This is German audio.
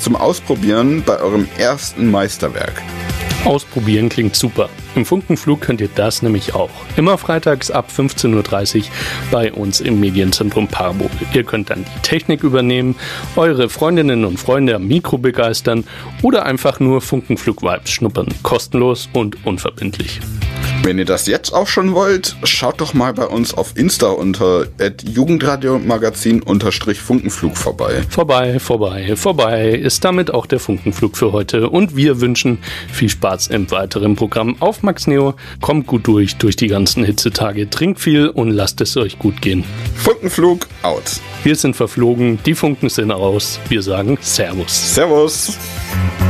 zum Ausprobieren bei eurem ersten Meisterwerk. Ausprobieren klingt super. Im Funkenflug könnt ihr das nämlich auch. Immer freitags ab 15.30 Uhr bei uns im Medienzentrum Paarbohl. Ihr könnt dann die Technik übernehmen, eure Freundinnen und Freunde am Mikro begeistern oder einfach nur Funkenflug-Vibes schnuppern. Kostenlos und unverbindlich. Wenn ihr das jetzt auch schon wollt, schaut doch mal bei uns auf Insta unter @jugendradiomagazin_Funkenflug vorbei. Vorbei ist damit auch der Funkenflug für heute und wir wünschen viel Spaß im weiteren Programm auf Max Neo. Kommt gut durch die ganzen Hitzetage, trinkt viel und lasst es euch gut gehen. Funkenflug out. Wir sind verflogen, die Funken sind aus. Wir sagen Servus. Servus.